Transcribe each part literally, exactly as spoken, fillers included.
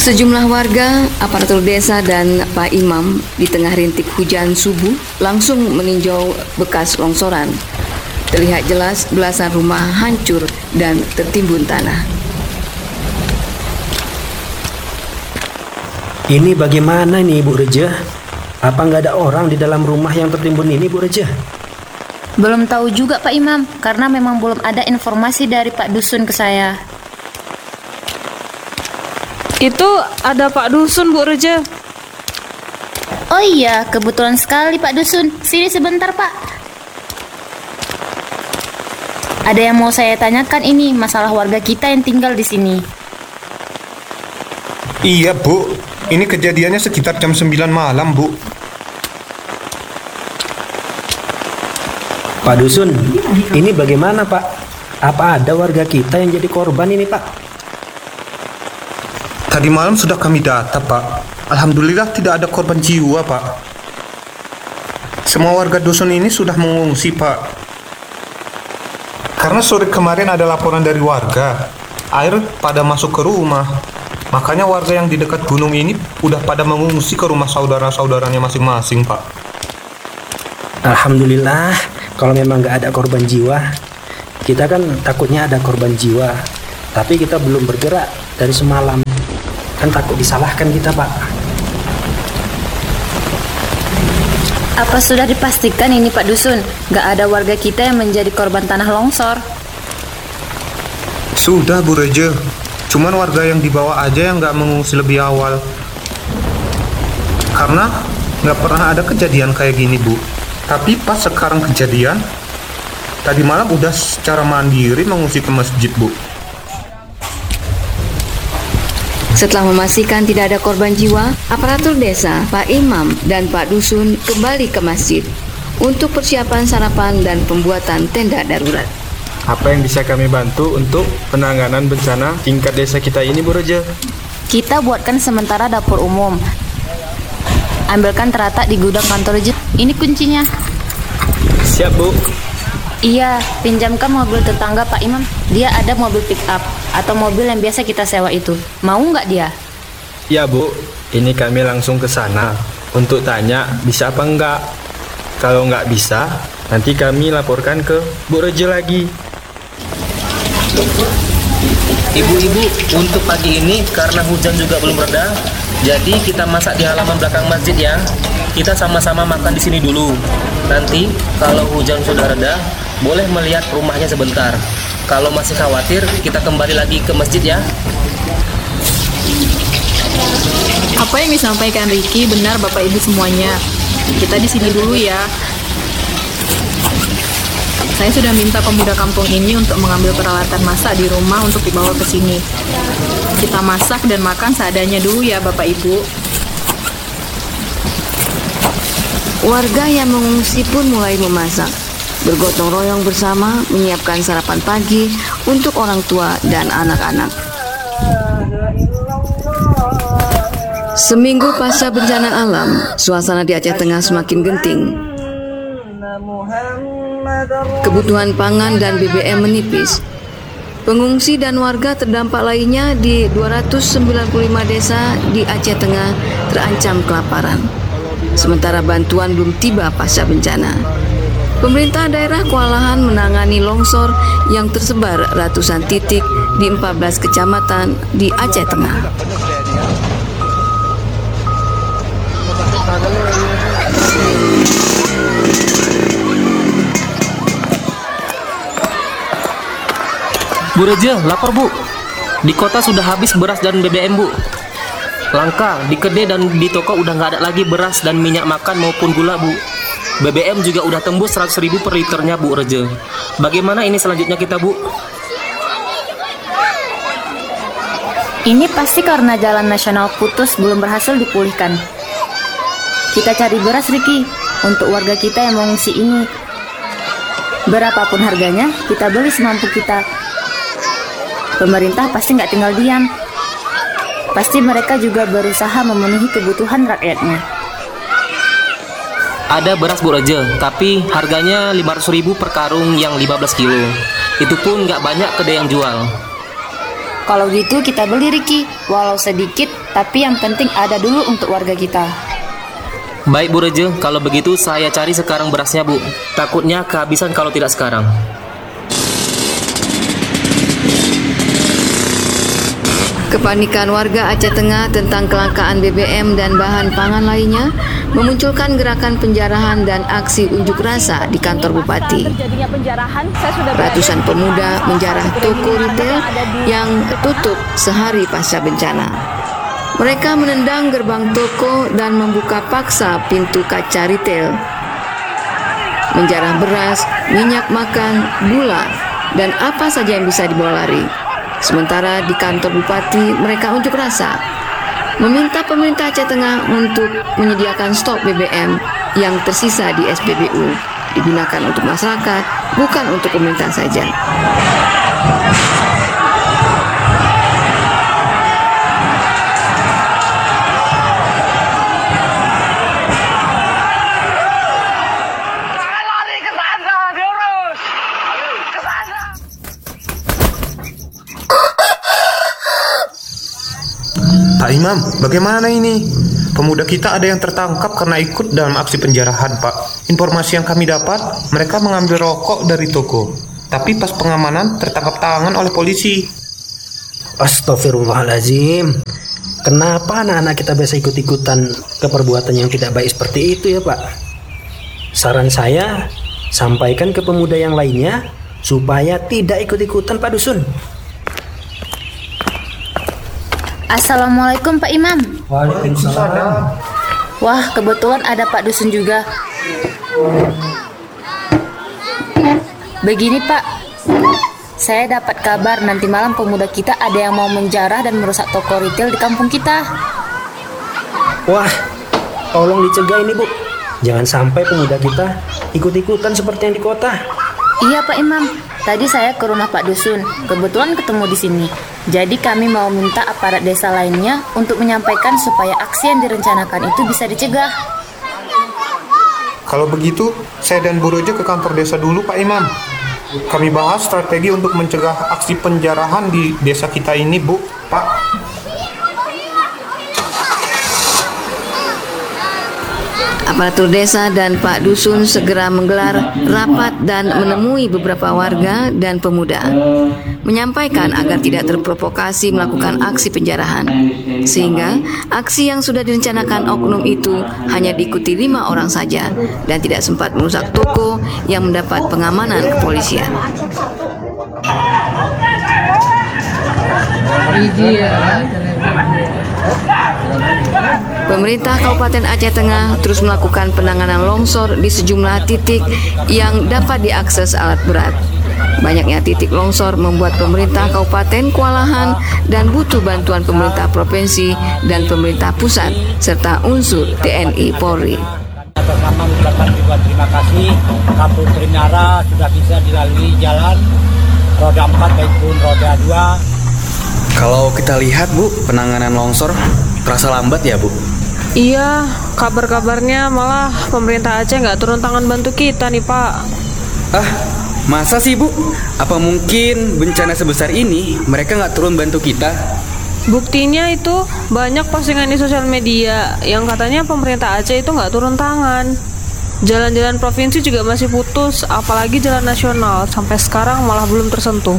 Sejumlah warga, aparatur desa, dan Pak Imam di tengah rintik hujan subuh langsung meninjau bekas longsoran. Terlihat jelas belasan rumah hancur dan tertimbun tanah. Ini bagaimana nih Bu Reja? Apa nggak ada orang di dalam rumah yang tertimbun ini Bu Reja? Belum tahu juga Pak Imam, karena memang belum ada informasi dari Pak Dusun ke saya. Itu ada Pak Dusun, Bu Reja. Oh iya, kebetulan sekali Pak Dusun. Sini sebentar Pak. Ada yang mau saya tanyakan ini, masalah warga kita yang tinggal di sini. Iya Bu, ini kejadiannya sekitar jam sembilan malam Bu. Pak Dusun, ini bagaimana Pak? Apa ada warga kita yang jadi korban ini Pak? Tadi malam sudah kami data Pak. Alhamdulillah tidak ada korban jiwa Pak. Semua warga dusun ini sudah mengungsi Pak. Karena sore kemarin ada laporan dari warga, air pada masuk ke rumah. Makanya warga yang di dekat gunung ini udah pada mengungsi ke rumah saudara-saudaranya masing-masing Pak. Alhamdulillah, kalau memang nggak ada korban jiwa. Kita kan takutnya ada korban jiwa, tapi kita belum bergerak dari semalam. Kan takut disalahkan kita Pak. Apa sudah dipastikan ini Pak Dusun, gak ada warga kita yang menjadi korban tanah longsor? Sudah Bu Reja, cuman warga yang dibawa aja yang nggak mengungsi lebih awal. Karena nggak pernah ada kejadian kayak gini Bu. Tapi pas sekarang kejadian, tadi malam udah secara mandiri mengungsi ke masjid Bu. Setelah memastikan tidak ada korban jiwa, aparatur desa, Pak Imam, dan Pak Dusun kembali ke masjid untuk persiapan sarapan dan pembuatan tenda darurat. Apa yang bisa kami bantu untuk penanganan bencana tingkat desa kita ini Bu Reja? Kita buatkan sementara dapur umum. Ambilkan teratak di gudang kantor Reja. Ini kuncinya. Siap Bu. Iya, pinjamkan mobil tetangga Pak Imam. Dia ada mobil pick up atau mobil yang biasa kita sewa itu. Mau nggak dia? Ya Bu, ini kami langsung ke sana untuk tanya bisa apa enggak. Kalau nggak bisa, nanti kami laporkan ke Bu Reja lagi. Ibu-ibu, untuk pagi ini karena hujan juga belum reda, jadi kita masak di halaman belakang masjid ya. Kita sama-sama makan di sini dulu. Nanti kalau hujan sudah reda, boleh melihat rumahnya sebentar. Kalau masih khawatir, kita kembali lagi ke masjid ya. Apa yang disampaikan Ricky benar Bapak Ibu semuanya. Kita di sini dulu ya. Saya sudah minta pemuda kampung ini untuk mengambil peralatan masak di rumah untuk dibawa ke sini. Kita masak dan makan seadanya dulu ya Bapak Ibu. Warga yang mengungsi pun mulai memasak. Bergotong royong bersama menyiapkan sarapan pagi untuk orang tua dan anak-anak. Seminggu pasca bencana alam, suasana di Aceh Tengah semakin genting. Kebutuhan pangan dan B B M menipis. Pengungsi dan warga terdampak lainnya di dua ratus sembilan puluh lima desa di Aceh Tengah terancam kelaparan. Sementara bantuan belum tiba pasca bencana. Pemerintah daerah kewalahan menangani longsor yang tersebar ratusan titik di empat belas kecamatan di Aceh Tengah. Bu Reja, lapor Bu. Di kota sudah habis beras dan B B M Bu. Langka, di kedai dan di toko udah nggak ada lagi beras dan minyak makan maupun gula Bu. B B M juga udah tembus seratus ribu per liternya Bu Reja. Bagaimana ini selanjutnya kita Bu? Ini pasti karena jalan nasional putus belum berhasil dipulihkan. Kita cari beras Ricky untuk warga kita yang mengungsi ini. Berapapun harganya, kita beli semampu kita. Pemerintah pasti nggak tinggal diam. Pasti mereka juga berusaha memenuhi kebutuhan rakyatnya. Ada beras Bu Reja, tapi harganya lima ratus ribu per karung yang lima belas kilo. Itu pun nggak banyak kedai yang jual. Kalau gitu kita beli Ricky. Walau sedikit, tapi yang penting ada dulu untuk warga kita. Baik Bu Reje, kalau begitu saya cari sekarang berasnya Bu. Takutnya kehabisan kalau tidak sekarang. Kepanikan warga Aceh Tengah tentang kelangkaan B B M dan bahan pangan lainnya memunculkan gerakan penjarahan dan aksi unjuk rasa di kantor bupati. Ratusan pemuda menjarah toko retail yang tutup sehari pasca bencana. Mereka menendang gerbang toko dan membuka paksa pintu kaca retail. Menjarah beras, minyak makan, gula, dan apa saja yang bisa dibawa lari. Sementara di kantor bupati mereka unjuk rasa, meminta pemerintah Aceh Tengah untuk menyediakan stok B B M yang tersisa di S P B U digunakan untuk masyarakat, bukan untuk pemerintah saja. Pak Imam, bagaimana ini? Pemuda kita ada yang tertangkap karena ikut dalam aksi penjarahan, Pak. Informasi yang kami dapat, mereka mengambil rokok dari toko. Tapi pas pengamanan tertangkap tangan oleh polisi. Astagfirullahaladzim. Kenapa anak-anak kita biasa ikut-ikutan ke perbuatan yang tidak baik seperti itu ya Pak? Saran saya, sampaikan ke pemuda yang lainnya supaya tidak ikut-ikutan Pak Dusun. Assalamualaikum Pak Imam. Waalaikumsalam. Wah, kebetulan ada Pak Dusun juga. Begini Pak, saya dapat kabar nanti malam pemuda kita ada yang mau menjarah dan merusak toko retail di kampung kita. Wah, tolong dicegah ini Bu. Jangan sampai pemuda kita ikut-ikutan seperti yang di kota. Iya Pak Imam, tadi saya ke rumah Pak Dusun, kebetulan ketemu di sini. Jadi kami mau minta aparat desa lainnya untuk menyampaikan supaya aksi yang direncanakan itu bisa dicegah. Kalau begitu, saya dan Bu Reje ke kantor desa dulu, Pak Imam. Kami bahas strategi untuk mencegah aksi penjarahan di desa kita ini, Bu, Pak. Aparatur desa dan Pak Dusun segera menggelar rapat dan menemui beberapa warga dan pemuda, menyampaikan agar tidak terprovokasi melakukan aksi penjarahan, sehingga aksi yang sudah direncanakan oknum itu hanya diikuti lima orang saja dan tidak sempat merusak toko yang mendapat pengamanan kepolisian. Pemerintah Kabupaten Aceh Tengah terus melakukan penanganan longsor di sejumlah titik yang dapat diakses alat berat. Banyaknya titik longsor membuat pemerintah kabupaten kewalahan dan butuh bantuan pemerintah provinsi dan pemerintah pusat serta unsur T N I Polri. Atas nama mengucapkan ribuan terima kasih, Kampung Trinara sudah bisa dilalui jalan roda empat maupun roda dua. Kalau kita lihat Bu, penanganan longsor terasa lambat ya Bu? Iya, kabar-kabarnya malah pemerintah Aceh nggak turun tangan bantu kita nih Pak. Ah, masa sih Bu? Apa mungkin bencana sebesar ini mereka nggak turun bantu kita? Buktinya itu banyak postingan di sosial media yang katanya pemerintah Aceh itu nggak turun tangan. Jalan-jalan provinsi juga masih putus, apalagi jalan nasional sampai sekarang malah belum tersentuh.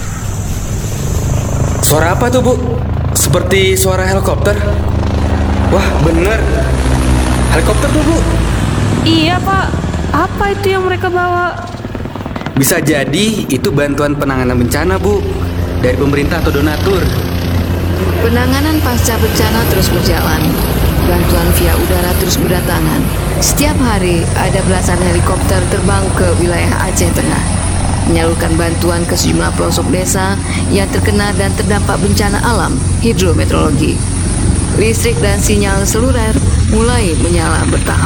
Suara apa tuh Bu? Seperti suara helikopter. Wah bener, helikopter tuh Bu. Iya Pak, apa itu yang mereka bawa? Bisa jadi itu bantuan penanganan bencana Bu, dari pemerintah atau donatur. Penanganan pasca bencana terus berjalan. Bantuan via udara terus berdatangan. Setiap hari ada belasan helikopter terbang ke wilayah Aceh Tengah, menyalurkan bantuan ke sejumlah pelosok desa yang terkena dan terdampak bencana alam hidrometeorologi. Listrik dan sinyal seluler mulai menyala bertahap.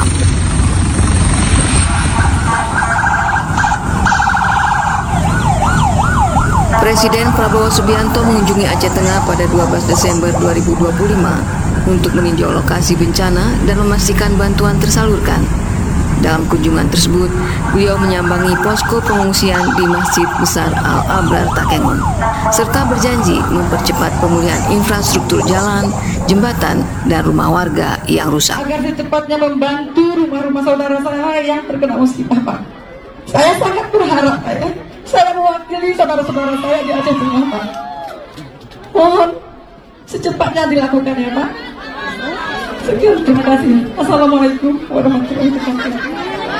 Presiden Prabowo Subianto mengunjungi Aceh Tengah pada dua belas Desember dua ribu dua puluh lima untuk meninjau lokasi bencana dan memastikan bantuan tersalurkan. Dalam kunjungan tersebut, beliau menyambangi posko pengungsian di Masjid Besar Al-Abrar Takengon, serta berjanji mempercepat pemulihan infrastruktur jalan, jembatan, dan rumah warga yang rusak. Agar secepatnya membantu rumah-rumah saudara saya yang terkena musibah, Pak. Saya sangat berharap, Pak, ya. Saya mewakili saudara-saudara saya di Aceh Tengah, Pak. Mohon secepatnya dilakukan, ya, Pak. Sekian, terima kasih. Assalamualaikum warahmatullahi wabarakatuh.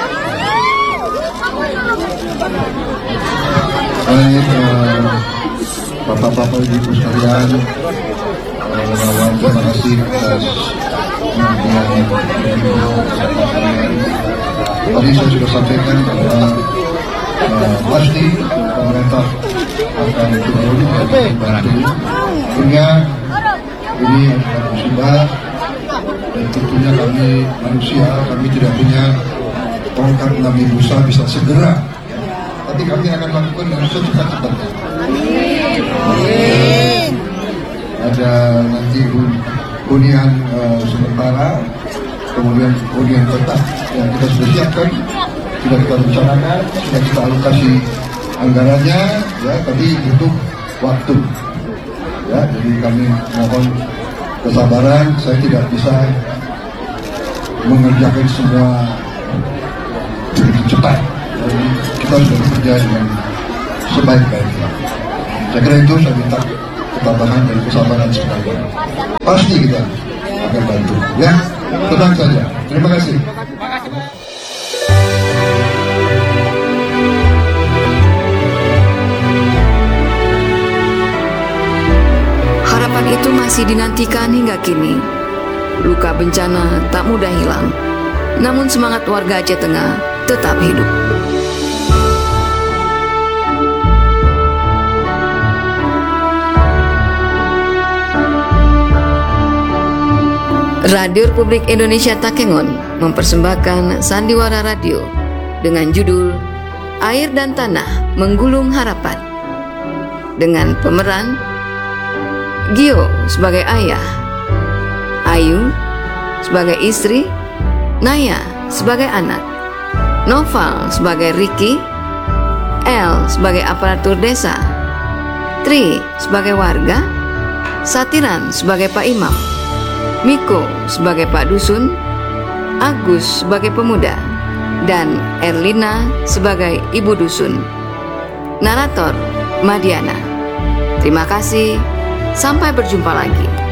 Baik, uh, bapak-bapak ibu sekalian, uh, terima kasih atas tadi saya sudah sampaikan bahwa uh, pasti pemerintah akan turun dan membantu, sehingga ini adalah musibah. Dan tentunya kami manusia, kami tidak punya tongkat Nabi Musa bisa segera, tapi kami akan lakukan dengan secepat-cepatnya. Ada nanti hunian uh, sementara, kemudian hunian tetap yang kita sudah siapkan, sudah kita rencanakan, sudah kita alokasi anggarannya, ya, tapi butuh waktu. Ya, jadi kami mohon kesabaran, saya tidak bisa mengerjakan semua begitu cepat. Jadi kita sudah bekerja dengan sebaik-baiknya. Saya kira itu saya minta ketabahan dan kesabaran sekalian. Pasti kita akan bantu. Ya, tenang saja. Terima kasih. Harapan itu masih dinantikan hingga kini. Luka bencana tak mudah hilang, namun semangat warga Aceh Tengah tetap hidup. Radio Republik Indonesia Takengon mempersembahkan Sandiwara Radio dengan judul Air dan Tanah Menggulung Harapan, dengan pemeran Gio sebagai ayah, Ayu sebagai istri, Naya sebagai anak, Noval sebagai Ricky, El sebagai aparatur desa, Tri sebagai warga, Satiran sebagai Pak Imam, Miko sebagai Pak Dusun, Agus sebagai pemuda, dan Erlina sebagai Ibu Dusun. Narator Madiana. Terima kasih, sampai berjumpa lagi.